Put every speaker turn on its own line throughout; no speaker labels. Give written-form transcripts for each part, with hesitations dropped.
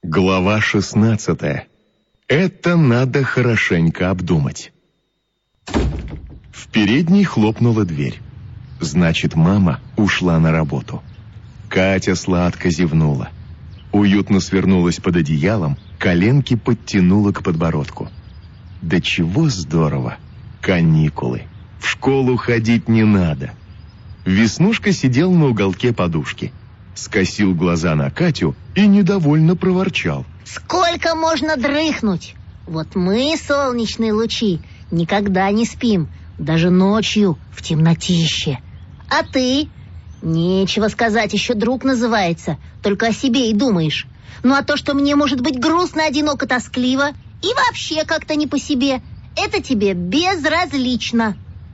Глава 16. Это надо хорошенько обдумать. В передней хлопнула дверь. Значит, мама ушла на работу. Катя сладко зевнула. Уютно свернулась под одеялом, коленки подтянула к подбородку. Да чего здорово! Каникулы. В школу ходить не надо. Веснушка сидел на уголке подушки. Скосил глаза на Катю и недовольно проворчал.
Сколько можно дрыхнуть? Вот мы, солнечные лучи, никогда не спим, даже ночью в темнотище. А ты? Нечего сказать, еще друг называется, только о себе и думаешь. Ну а то, что мне может быть грустно, одиноко, тоскливо и вообще как-то не по себе, это тебе безразлично.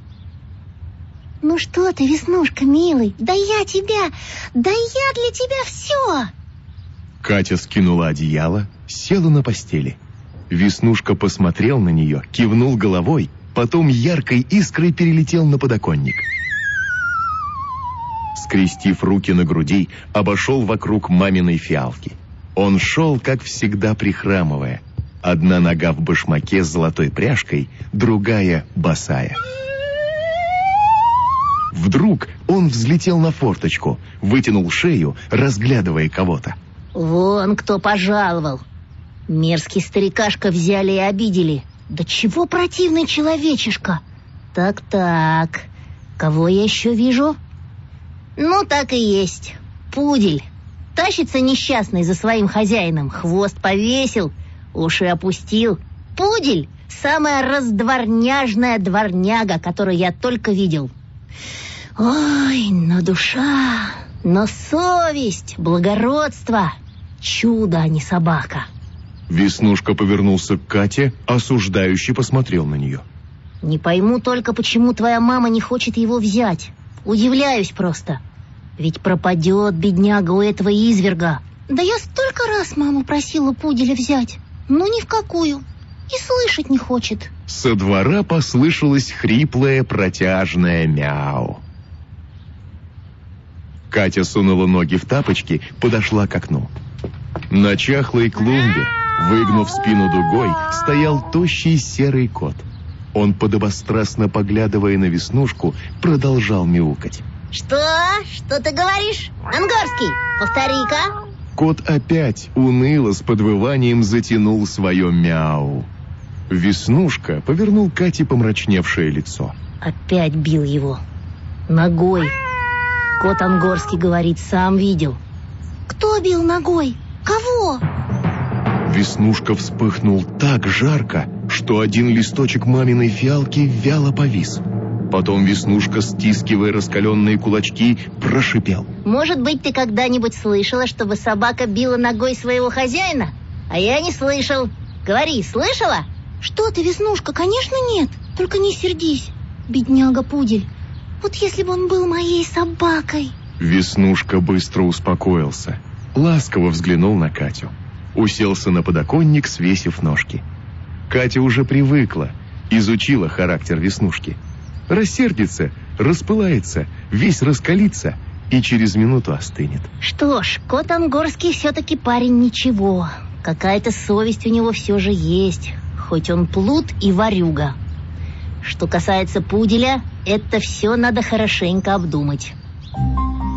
Ну что ты, Веснушка, милый, да я для тебя все.
Катя скинула одеяло, села на постели. Веснушка посмотрел на нее, кивнул головой, потом яркой искрой перелетел на подоконник. Скрестив руки на груди, обошел вокруг маминой фиалки. Он шел, как всегда, прихрамывая. Одна нога в башмаке с золотой пряжкой, другая босая. Вдруг он взлетел на форточку, вытянул шею, разглядывая кого-то.
Вон кто пожаловал. Мерзкий старикашка взяли и обидели. Да чего противный человечишка. Так, кого я еще вижу? Ну, так и есть. Пудель. Тащится несчастный за своим хозяином, хвост повесил, уши опустил. Пудель — самая раздворняжная дворняга, которую я только видел. Ой, но душа, но совесть, благородство. Чудо, а не собака.
Веснушка повернулся к Кате, осуждающе посмотрел на нее.
Не пойму только, почему твоя мама не хочет его взять. Удивляюсь просто. Ведь пропадет бедняга у этого изверга. Да я столько раз маму просила пуделя взять, но ни в какую. И слышать не хочет.
Со двора послышалось хриплое протяжное мяу. Катя сунула ноги в тапочки, подошла к окну. На чахлой клумбе, выгнув спину дугой, стоял тощий серый кот. Он, подобострастно поглядывая на Веснушку, продолжал мяукать.
Что ты говоришь? Ангорский, повтори-ка.
Кот опять уныло с подвыванием затянул свое мяу. Веснушка повернул Кате помрачневшее лицо.
Опять бил его. Ногой. Кот Ангорский говорит, сам видел. Кто бил ногой? Кого?
Веснушка вспыхнул так жарко, что один листочек маминой фиалки вяло повис. Потом Веснушка, стискивая раскаленные кулачки, прошипел.
Может быть, ты когда-нибудь слышала, чтобы собака била ногой своего хозяина? А я не слышал. Говори, слышала? Что ты, Веснушка, конечно нет. Только не сердись, бедняга Пудель. Вот если бы он был моей собакой.
Веснушка быстро успокоился. Ласково взглянул на Катю. Уселся на подоконник, свесив ножки. Катя уже привыкла, изучила характер Веснушки. Рассердится, распылается, весь раскалится и через минуту остынет.
Что ж, кот Ангорский все-таки парень ничего. Какая-то совесть у него все же есть, хоть он плут и ворюга. Что касается Пуделя, это все надо хорошенько обдумать.